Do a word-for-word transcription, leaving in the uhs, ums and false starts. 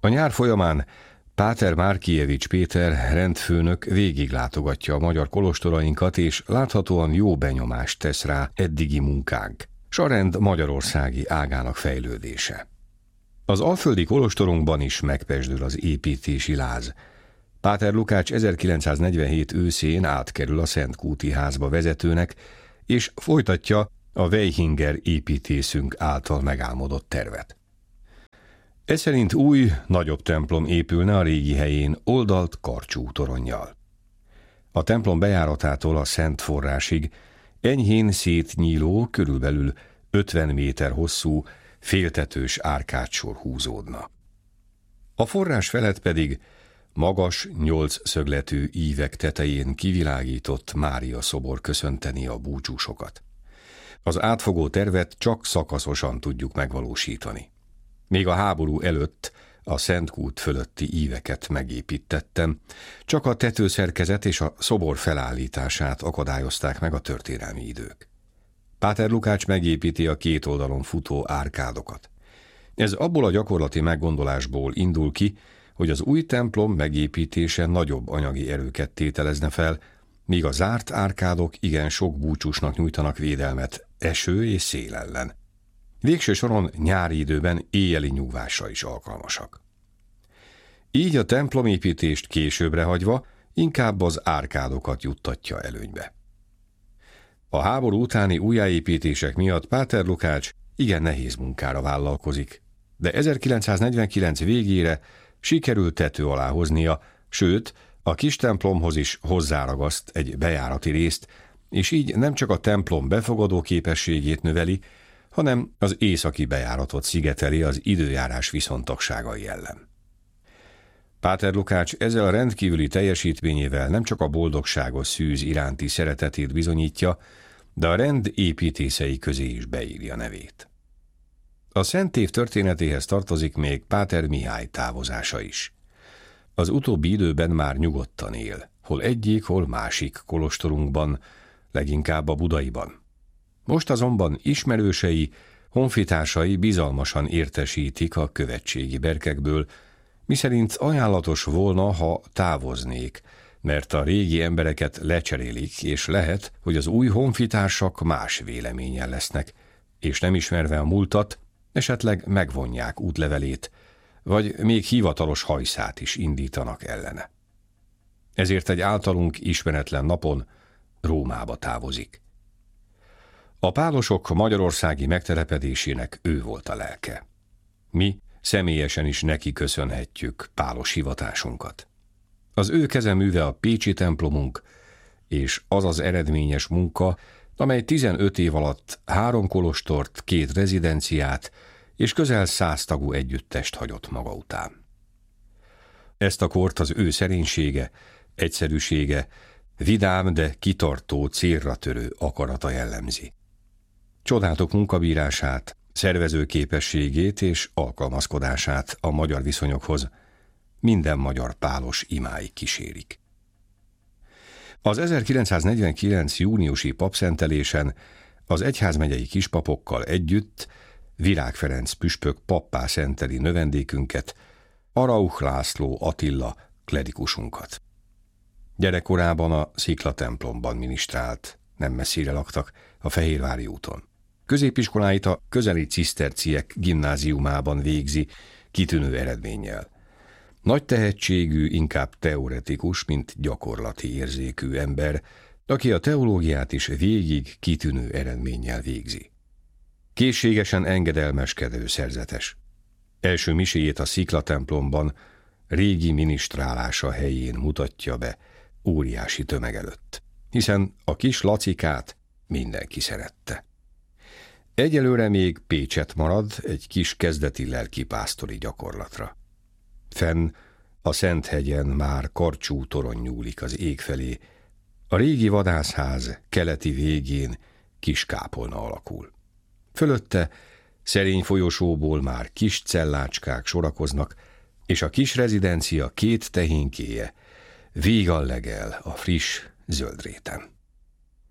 A nyár folyamán Páter Márkijevics Péter rendfőnök végiglátogatja a magyar kolostorainkat, és láthatóan jó benyomást tesz rá eddigi munkánk, s a rend magyarországi ágának fejlődése. Az alföldi kolostorunkban is megpezsdül az építési láz. Páter Lukács ezerkilencszáznegyvenhét őszén átkerül a Szentkúti házba vezetőnek, és folytatja a Weichinger építészünk által megálmodott tervet. Eszerint új, nagyobb templom épülne a régi helyén oldalt karcsú toronnyal. A templom bejáratától a Szent Forrásig enyhén szétnyíló, körülbelül ötven méter hosszú, féltetős árkádsor húzódna. A forrás felett pedig magas, nyolc szögletű ívek tetején kivilágított Mária szobor köszönteni a búcsúsokat. Az átfogó tervet csak szakaszosan tudjuk megvalósítani. Még a háború előtt a Szentkút fölötti íveket megépítettem, csak a tetőszerkezet és a szobor felállítását akadályozták meg a történelmi idők. Páter Lukács megépíti a két oldalon futó árkádokat. Ez abból a gyakorlati meggondolásból indul ki, hogy az új templom megépítése nagyobb anyagi erőket tételezne fel, míg a zárt árkádok igen sok búcsúsnak nyújtanak védelmet eső és szél ellen. Végső soron nyári időben éjjeli nyugvásra is alkalmasak. Így a templomépítést későbbre hagyva inkább az árkádokat juttatja előnybe. A háború utáni újjáépítések miatt Páter Lukács igen nehéz munkára vállalkozik, de ezerkilencszáznegyvenkilenc végére sikerült tető alá hoznia, sőt, a kis templomhoz is hozzáragaszt egy bejárati részt, és így nem csak a templom befogadó képességét növeli, hanem az északi bejáratot szigeteli az időjárás viszontagságai ellen. Páter Lukács ezzel a rendkívüli teljesítményével nem csak a boldogságos szűz iránti szeretetét bizonyítja, de a rend építészei közé is beírja nevét. A Szent Év történetéhez tartozik még Páter Mihály távozása is. Az utóbbi időben már nyugodtan él, hol egyik, hol másik kolostorunkban, leginkább a budaiban. Most azonban ismerősei, honfitársai bizalmasan értesítik a követségi berkekből, miszerint ajánlatos volna, ha távoznék, mert a régi embereket lecserélik, és lehet, hogy az új honfitársak más véleményen lesznek, és nem ismerve a múltat, esetleg megvonják útlevelét, vagy még hivatalos hajszát is indítanak ellene. Ezért egy általunk ismeretlen napon Rómába távozik. A pálosok magyarországi megtelepedésének ő volt a lelke. Mi személyesen is neki köszönhetjük pálos hivatásunkat. Az ő kezeműve a pécsi templomunk, és az az eredményes munka, amely tizenöt év alatt három kolostort, két rezidenciát és közel száz tagú együttest hagyott maga után. Ezt a kort az ő szerénysége, egyszerűsége, vidám, de kitartó, célra törő akarata jellemzi. Csodáltuk munkabírását, szervezőképességét és alkalmazkodását a magyar viszonyokhoz minden magyar pálos imái kísérik. Az ezerkilencszáznegyvenkilenc júniusi papszentelésen az egyházmegyei kispapokkal együtt Virág Ferenc püspök pappá szenteli növendékünket, Arauch László Attila klerikusunkat. Gyerekkorában a Szikla templomban minisztrált, nem messzire laktak, a Fehérvári úton. Középiskoláit a közeli ciszterciek gimnáziumában végzi, kitűnő eredménnyel. Nagy tehetségű, inkább teoretikus, mint gyakorlati érzékű ember, aki a teológiát is végig kitűnő eredménnyel végzi. Készségesen engedelmeskedő szerzetes. Első miséjét a Szikla templomban régi minisztrálása helyén mutatja be óriási tömeg előtt, hiszen a kis Lacikát mindenki szerette. Egyelőre még Pécset marad egy kis kezdeti lelkipásztori gyakorlatra. Fenn a Szenthegyen már karcsú torony nyúlik az ég felé, a régi vadászház keleti végén kis kápolna alakul. Fölötte szerény folyosóból már kis cellácskák sorakoznak, és a kis rezidencia két tehénkéje vígallegel a friss zöld réten.